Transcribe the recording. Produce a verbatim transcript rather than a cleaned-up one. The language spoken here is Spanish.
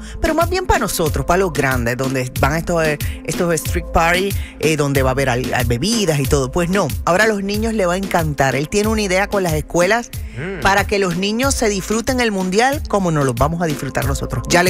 pero más bien para nosotros, para los grandes, donde van estos, estos street party, eh, donde va a haber al, al bebidas y todo. Pues no, ahora a los niños les va a encantar. Él tiene una idea con las escuelas mm. para que los niños se disfruten el mundial como nos los vamos a disfrutar nosotros. Ya le